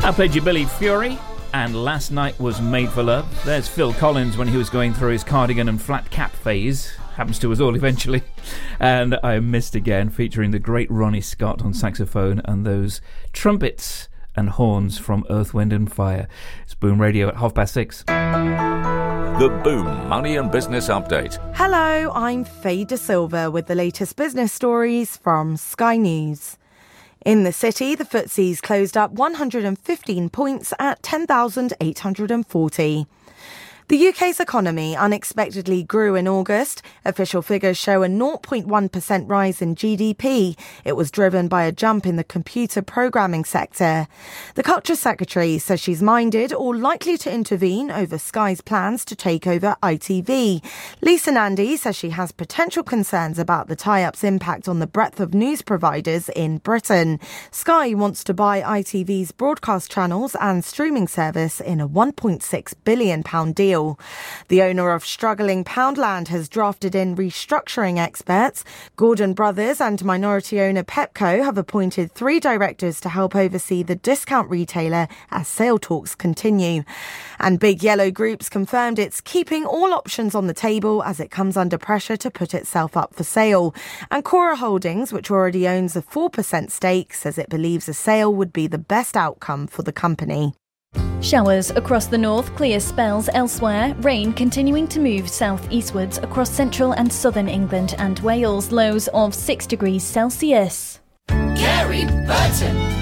I played you Billy Fury, and Last Night Was Made for Love. There's Phil Collins when he was going through his cardigan and flat cap phase. Happens to us all eventually. And I Missed Again, featuring the great Ronnie Scott on saxophone and those trumpets and horns from Earth, Wind and Fire. It's Boom Radio at 6:30. The Boom Money and Business Update. Hello, I'm Faye De Silva with the latest business stories from Sky News. In the city, the FTSE's closed up 115 points at 10,840. The UK's economy unexpectedly grew in August. Official figures show a 0.1% rise in GDP. It was driven by a jump in the computer programming sector. The Culture Secretary says she's minded or likely to intervene over Sky's plans to take over ITV. Lisa Nandy says she has potential concerns about the tie-up's impact on the breadth of news providers in Britain. Sky wants to buy ITV's broadcast channels and streaming service in a £1.6 billion deal. The owner of struggling Poundland has drafted in restructuring experts. Gordon Brothers and minority owner Pepco have appointed 3 directors to help oversee the discount retailer as sale talks continue. And Big Yellow Group's confirmed it's keeping all options on the table as it comes under pressure to put itself up for sale. And Cora Holdings, which already owns a 4% stake, says it believes a sale would be the best outcome for the company. Showers across the north, clear spells elsewhere. Rain continuing to move south-eastwards across central and southern England and Wales. Lows of 6 degrees Celsius. Gary Burton.